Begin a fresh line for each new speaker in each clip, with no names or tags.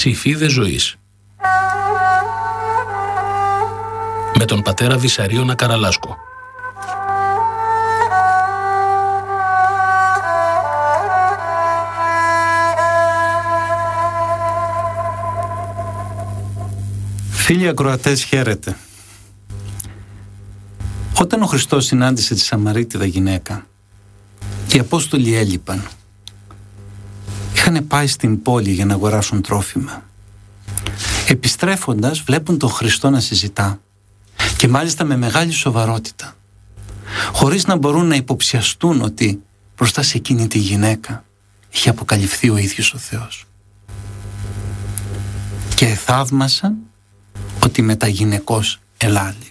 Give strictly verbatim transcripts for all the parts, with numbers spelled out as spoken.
Ψηφίδες ζωής. Με τον πατέρα Βυσαρίωνα Καραλάσκο.
Φίλοι ακροατές, χαίρετε. Όταν ο Χριστός συνάντησε τη Σαμαρίτιδα γυναίκα, οι Απόστολοι έλειπαν. Είχαν πάει στην πόλη για να αγοράσουν τρόφιμα. Επιστρέφοντας βλέπουν τον Χριστό να συζητά, και μάλιστα με μεγάλη σοβαρότητα, χωρίς να μπορούν να υποψιαστούν ότι μπροστά σε εκείνη τη γυναίκα είχε αποκαλυφθεί ο ίδιος ο Θεός. Και θαύμασαν ότι μεταγυναικός ελάλη.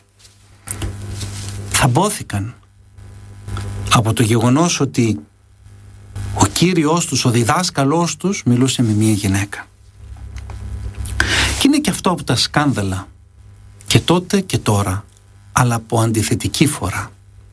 Θαμπόθηκαν από το γεγονός ότι ο Κύριος τους, ο διδάσκαλός τους, μιλούσε με μία γυναίκα. Και είναι και αυτό από τα σκάνδαλα, και τότε και τώρα, αλλά από αντιθετική φορά.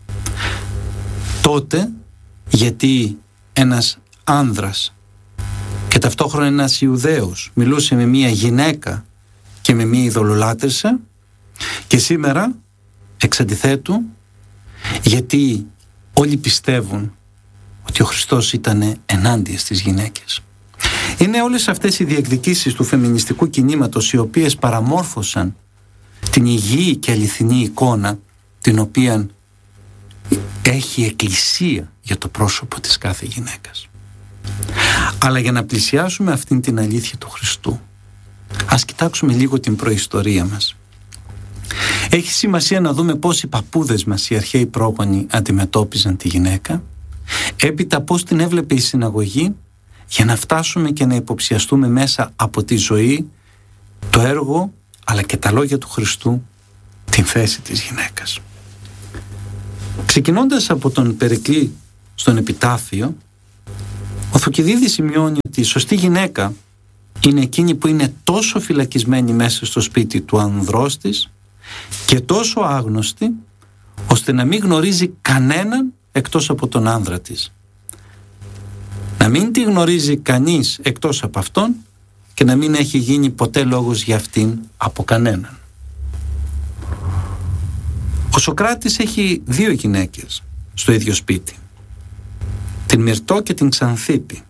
Τότε γιατί ένας άνδρας και ταυτόχρονα ένας Ιουδαίος μιλούσε με μία γυναίκα και με μία ειδωλολάτρησα, και σήμερα εξ αντιθέτου, γιατί όλοι πιστεύουν ότι ο Χριστός ήταν ενάντια στις γυναίκες. Είναι όλες αυτές οι διεκδικήσεις του φεμινιστικού κινήματος οι οποίες παραμόρφωσαν την υγιή και αληθινή εικόνα την οποία έχει η Εκκλησία για το πρόσωπο της κάθε γυναίκας. Αλλά για να πλησιάσουμε αυτήν την αλήθεια του Χριστού, ας κοιτάξουμε λίγο την προϊστορία μας. Έχει σημασία να δούμε πώς οι παππούδες μας, οι αρχαίοι πρόγονοι, αντιμετώπιζαν τη γυναίκα, έπειτα πώς την έβλεπε η συναγωγή, για να φτάσουμε και να υποψιαστούμε μέσα από τη ζωή, το έργο αλλά και τα λόγια του Χριστού, την θέση της γυναίκας. Ξεκινώντας από τον Περικλή στον Επιτάφιο, ο Θουκυδίδης σημειώνει ότι η σωστή γυναίκα είναι εκείνη που είναι τόσο φυλακισμένη μέσα στο σπίτι του ανδρός της και τόσο άγνωστη, ώστε να μην γνωρίζει κανέναν εκτός από τον άνδρα της. Να μην τη γνωρίζει κανείς εκτός από αυτόν και να μην έχει γίνει ποτέ λόγος για αυτήν από κανέναν. Ο Σωκράτης έχει δύο γυναίκες στο ίδιο σπίτι, την Μυρτώ και την Ξανθίπη.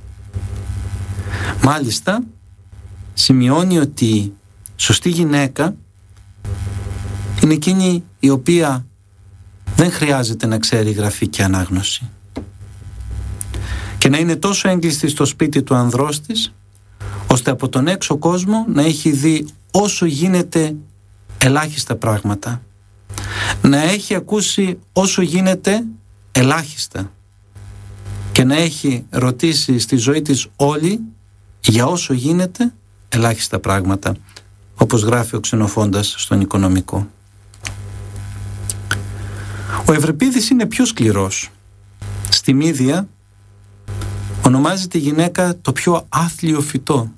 Μάλιστα σημειώνει ότι σωστή γυναίκα είναι εκείνη η οποία δεν χρειάζεται να ξέρει γραφή και ανάγνωση και να είναι τόσο έγκλειστη στο σπίτι του ανδρός της, ώστε από τον έξω κόσμο να έχει δει όσο γίνεται ελάχιστα πράγματα, να έχει ακούσει όσο γίνεται ελάχιστα και να έχει ρωτήσει στη ζωή της όλη για όσο γίνεται ελάχιστα πράγματα, όπως γράφει ο Ξενοφόντας στον Οικονομικό. Ο Ευρυπίδης είναι πιο σκληρός. Στη Μύδια ονομάζει τη γυναίκα το πιο άθλιο φυτό,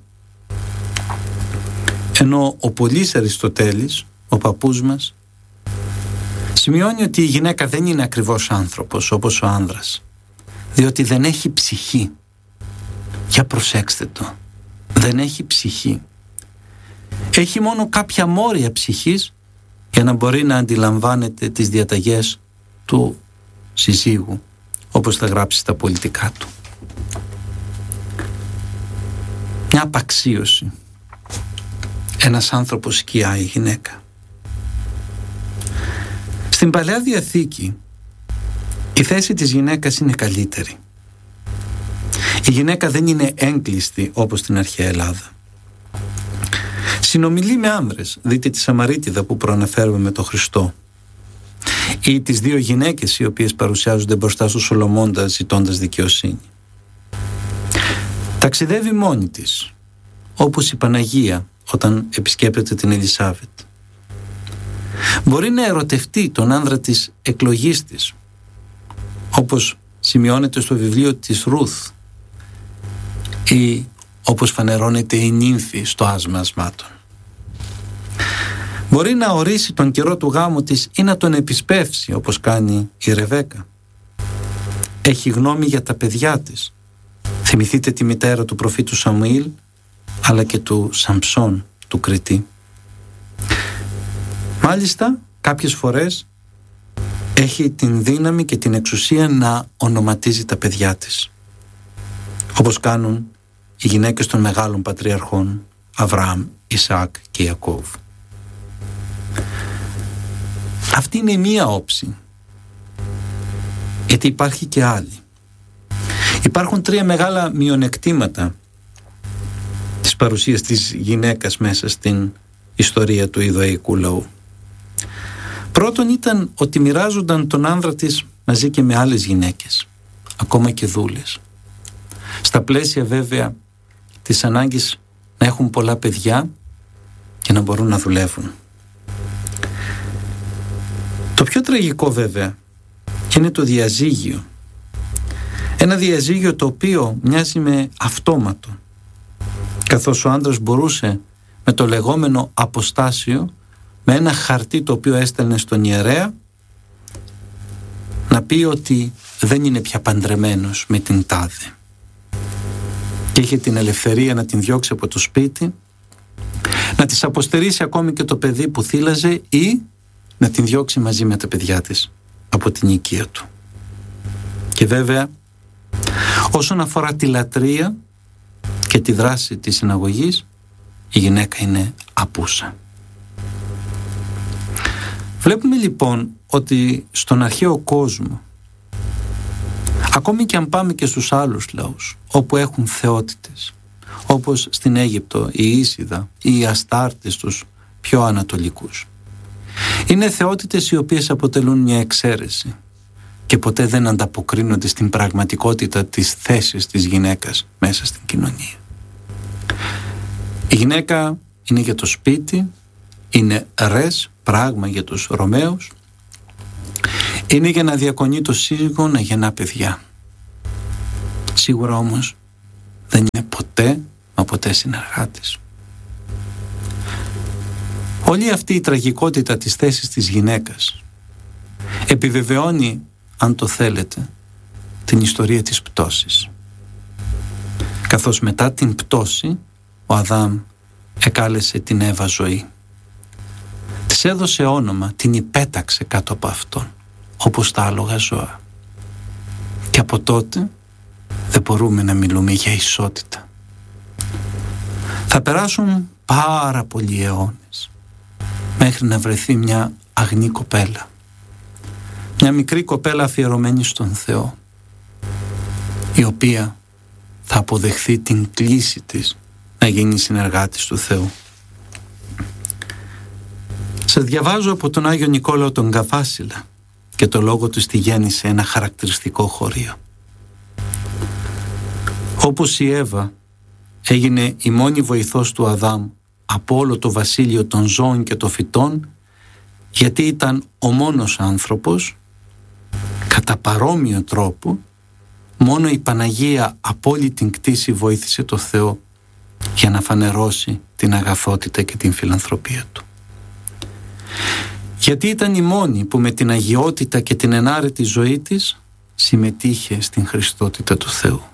ενώ ο Πολύς Αριστοτέλης, ο παππούς μας, σημειώνει ότι η γυναίκα δεν είναι ακριβώς άνθρωπος όπως ο άνδρας, διότι δεν έχει ψυχή. Για προσέξτε το, δεν έχει ψυχή. Έχει μόνο κάποια μόρια ψυχής για να μπορεί να αντιλαμβάνεται τις διαταγές του συζύγου, όπως θα γράψει στα πολιτικά του. Μια απαξίωση. Ένας άνθρωπος σκιάει η γυναίκα. Στην Παλαιά Διαθήκη η θέση της γυναίκας είναι καλύτερη. Η γυναίκα δεν είναι έγκλειστη όπως στην αρχαία Ελλάδα. Συνομιλεί με άνδρες, δείτε τη Σαμαρίτιδα που προαναφέρουμε με τον Χριστό, ή τις δύο γυναίκες οι οποίες παρουσιάζονται μπροστά στο Σολομώντα ζητώντας δικαιοσύνη. Ταξιδεύει μόνη της, όπως η Παναγία όταν επισκέπτεται την Ελισάβετ. Μπορεί να ερωτευτεί τον άνδρα της εκλογής της, όπως σημειώνεται στο βιβλίο της Ρούθ, ή όπως φανερώνεται η νύμφη στο άσμα ασμάτων. Μπορεί να ορίσει τον καιρό του γάμου της ή να τον επισπεύσει, όπως κάνει η Ρεβέκα. Έχει γνώμη για τα παιδιά της. Θυμηθείτε τη μητέρα του προφήτου Σαμουήλ, αλλά και του Σαμψόν του Κρητή. Μάλιστα κάποιες φορές έχει την δύναμη και την εξουσία να ονοματίζει τα παιδιά της, όπως κάνουν οι γυναίκες των μεγάλων πατριαρχών Αβραάμ, Ισαάκ και Ιακώβ. Αυτή είναι η μία όψη, γιατί υπάρχει και άλλη. Υπάρχουν τρία μεγάλα μειονεκτήματα της παρουσίας της γυναίκας μέσα στην ιστορία του Ιδωαϊκού λαού. Πρώτον ήταν ότι μοιράζονταν τον άνδρα της μαζί και με άλλες γυναίκες, ακόμα και δούλες. Στα πλαίσια βέβαια της ανάγκης να έχουν πολλά παιδιά και να μπορούν να δουλεύουν. Το πιο τραγικό βέβαια είναι το διαζύγιο. Ένα διαζύγιο το οποίο μοιάζει με αυτόματο, καθώς ο άντρας μπορούσε με το λεγόμενο αποστάσιο, με ένα χαρτί το οποίο έστελνε στον ιερέα, να πει ότι δεν είναι πια παντρεμένος με την τάδε και είχε την ελευθερία να την διώξει από το σπίτι, να της αποστερήσει ακόμη και το παιδί που θύλαζε ή να την διώξει μαζί με τα παιδιά της από την οικία του. Και βέβαια όσον αφορά τη λατρεία και τη δράση της συναγωγής, η γυναίκα είναι απούσα. Βλέπουμε λοιπόν ότι στον αρχαίο κόσμο, ακόμη και αν πάμε και στους άλλους λαούς όπου έχουν θεότητες, όπως στην Αίγυπτο η Ίσιδα ή οι Αστάρτες τους πιο ανατολικούς, είναι θεότητες οι οποίες αποτελούν μια εξαίρεση και ποτέ δεν ανταποκρίνονται στην πραγματικότητα της θέσης της γυναίκας μέσα στην κοινωνία. Η γυναίκα είναι για το σπίτι, είναι ρες, πράγμα για τους Ρωμαίους, είναι για να διακονεί το σύζυγο, να γεννά παιδιά. Σίγουρα όμως δεν είναι ποτέ, μα ποτέ συνεργάτης. Όλη αυτή η τραγικότητα της θέσης της γυναίκας επιβεβαιώνει, αν το θέλετε, την ιστορία της πτώσης. Καθώς μετά την πτώση ο Αδάμ εκάλεσε την Εύα ζωή. Της έδωσε όνομα, την υπέταξε κάτω από αυτόν, όπως τα άλογα ζώα. Και από τότε δεν μπορούμε να μιλούμε για ισότητα. Θα περάσουν πάρα πολλοί αιώνες μέχρι να βρεθεί μια αγνή κοπέλα, μια μικρή κοπέλα αφιερωμένη στον Θεό, η οποία θα αποδεχθεί την κλίση της να γίνει συνεργάτης του Θεού. Σας διαβάζω από τον Άγιο Νικόλαο τον Καβάσιλα και το λόγο του στη γέννησε ένα χαρακτηριστικό χωρίο. Όπως η Εύα έγινε η μόνη βοηθός του Αδάμ από όλο το βασίλειο των ζώων και των φυτών, γιατί ήταν ο μόνος άνθρωπος, κατά παρόμοιο τρόπο μόνο η Παναγία από όλη την κτήση βοήθησε το Θεό για να φανερώσει την αγαθότητα και την φιλανθρωπία του. Γιατί ήταν η μόνη που με την αγιότητα και την ενάρετη ζωή της συμμετείχε στην Χριστότητα του Θεού.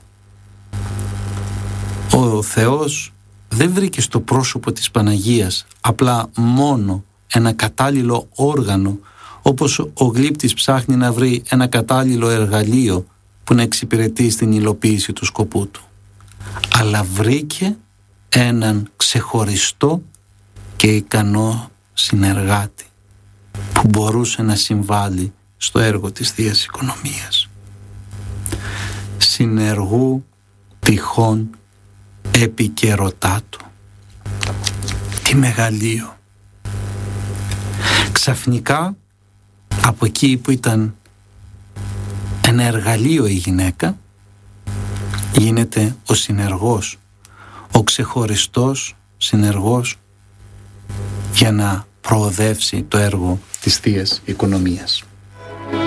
Ο Θεός δεν βρήκε στο πρόσωπο της Παναγίας απλά μόνο ένα κατάλληλο όργανο, όπως ο γλύπτης ψάχνει να βρει ένα κατάλληλο εργαλείο που να εξυπηρετεί στην υλοποίηση του σκοπού του, αλλά βρήκε έναν ξεχωριστό και ικανό συνεργάτη που μπορούσε να συμβάλλει στο έργο της Θείας Οικονομίας. Συνεργού τυχόν επικαιρωτάτου. Τι μεγαλείο! Ξαφνικά από εκεί που ήταν ένα εργαλείο η γυναίκα, γίνεται ο συνεργός, ο ξεχωριστός συνεργός για να προοδεύσει το έργο της Θείας Οικονομίας.